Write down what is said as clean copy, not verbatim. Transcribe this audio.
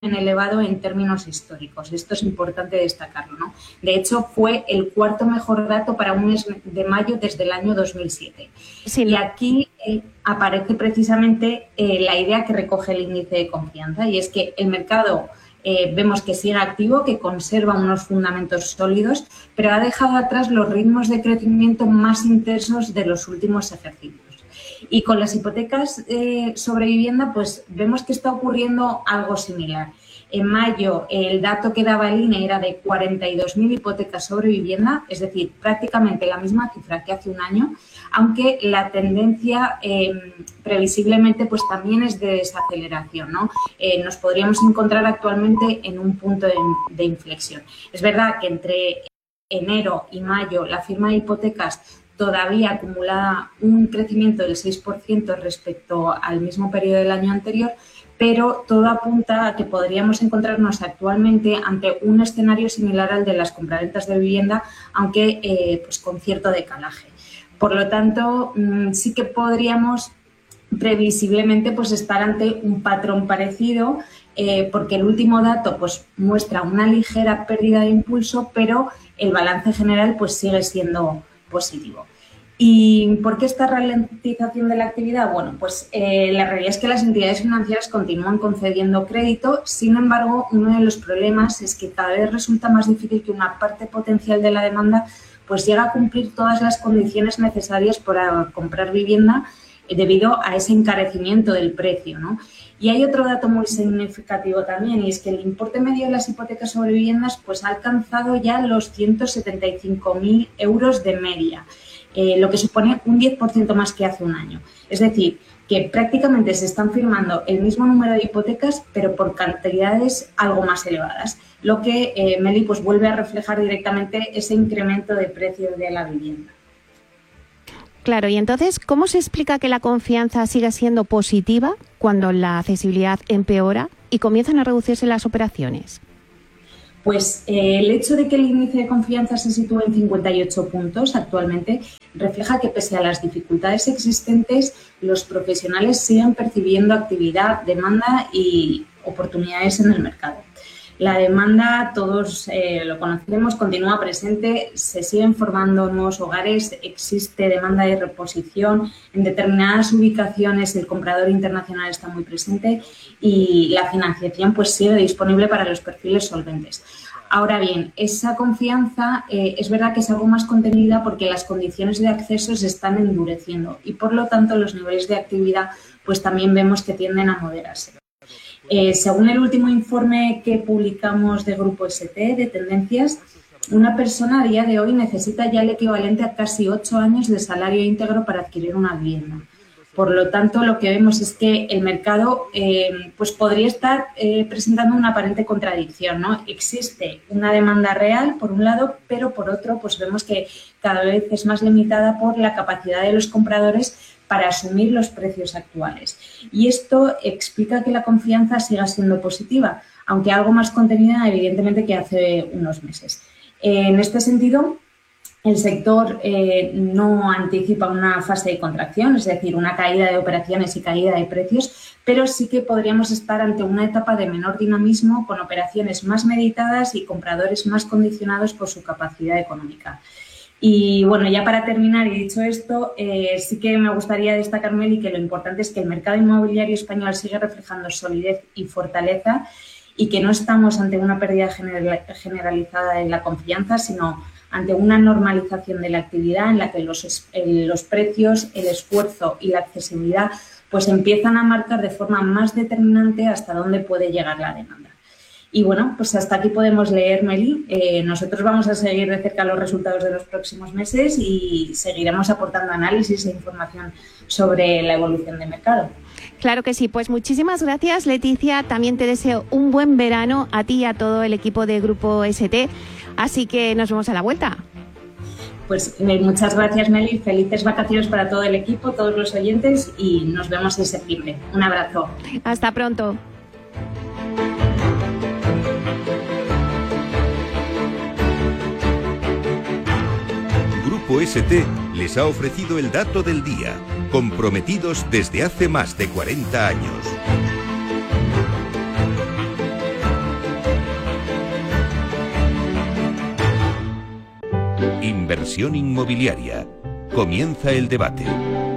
elevado en términos históricos. Esto es importante destacarlo, ¿no? De hecho, fue el cuarto mejor dato para un mes de mayo desde el año 2007. Sí, y aquí aparece precisamente la idea que recoge el índice de confianza, y es que el mercado vemos que sigue activo, que conserva unos fundamentos sólidos, pero ha dejado atrás los ritmos de crecimiento más intensos de los últimos ejercicios. Y con las hipotecas sobre vivienda, pues vemos que está ocurriendo algo similar. En mayo, el dato que daba el INE era de 42.000 hipotecas sobre vivienda, es decir, prácticamente la misma cifra que hace un año, aunque la tendencia previsiblemente pues también es de desaceleración, ¿no? Nos podríamos encontrar actualmente en un punto de inflexión. Es verdad que entre enero y mayo la firma de hipotecas todavía acumula un crecimiento del 6% respecto al mismo periodo del año anterior, pero todo apunta a que podríamos encontrarnos actualmente ante un escenario similar al de las compraventas de vivienda, aunque pues con cierto decalaje. Por lo tanto, sí que podríamos previsiblemente pues estar ante un patrón parecido, porque el último dato pues muestra una ligera pérdida de impulso, pero el balance general pues sigue siendo positivo. ¿Y por qué esta ralentización de la actividad? Bueno, pues la realidad es que las entidades financieras continúan concediendo crédito. Sin embargo, uno de los problemas es que cada vez resulta más difícil que una parte potencial de la demanda pues llegue a cumplir todas las condiciones necesarias para comprar vivienda debido a ese encarecimiento del precio, ¿no? Y hay otro dato muy significativo también, y es que el importe medio de las hipotecas sobre viviendas pues ha alcanzado ya los 175.000 euros de media, lo que supone un 10% más que hace un año. Es decir, que prácticamente se están firmando el mismo número de hipotecas, pero por cantidades algo más elevadas, lo que, Meli, pues vuelve a reflejar directamente ese incremento de precios de la vivienda. Claro, y entonces, ¿cómo se explica que la confianza siga siendo positiva cuando la accesibilidad empeora y comienzan a reducirse las operaciones? Pues el hecho de que el índice de confianza se sitúe en 58 puntos actualmente refleja que pese a las dificultades existentes, los profesionales siguen percibiendo actividad, demanda y oportunidades en el mercado. La demanda, todos lo conocemos, continúa presente, se siguen formando nuevos hogares, existe demanda de reposición, en determinadas ubicaciones el comprador internacional está muy presente y la financiación pues sigue disponible para los perfiles solventes. Ahora bien, esa confianza es verdad que es algo más contenida porque las condiciones de acceso se están endureciendo y por lo tanto los niveles de actividad pues también vemos que tienden a moderarse. Según el último informe que publicamos de Grupo ST de tendencias, una persona a día de hoy necesita ya el equivalente a casi 8 años de salario íntegro para adquirir una vivienda. Por lo tanto, lo que vemos es que el mercado pues podría estar presentando una aparente contradicción, ¿no? Existe una demanda real, por un lado, pero por otro, pues vemos que cada vez es más limitada por la capacidad de los compradores para asumir los precios actuales. Y esto explica que la confianza siga siendo positiva, aunque algo más contenida, evidentemente, que hace unos meses. En este sentido, el sector no anticipa una fase de contracción, es decir, una caída de operaciones y caída de precios, pero sí que podríamos estar ante una etapa de menor dinamismo, con operaciones más meditadas y compradores más condicionados por su capacidad económica. Y bueno, ya para terminar, y dicho esto, sí que me gustaría destacar, Meli, que lo importante es que el mercado inmobiliario español sigue reflejando solidez y fortaleza y que no estamos ante una pérdida generalizada de la confianza, sino ante una normalización de la actividad en la que los precios, el esfuerzo y la accesibilidad pues empiezan a marcar de forma más determinante hasta dónde puede llegar la demanda. Y bueno, pues hasta aquí podemos leer, Meli. Nosotros vamos a seguir de cerca los resultados de los próximos meses y seguiremos aportando análisis e información sobre la evolución del mercado. Claro que sí, pues muchísimas gracias, Leticia. También te deseo un buen verano a ti y a todo el equipo de Grupo ST. Así que nos vemos a la vuelta. Pues muchas gracias, Meli. Felices vacaciones para todo el equipo, todos los oyentes y nos vemos en septiembre. Un abrazo. Hasta pronto. Grupo ST les ha ofrecido el dato del día, comprometidos desde hace más de 40 años. Inversión inmobiliaria. Comienza el debate.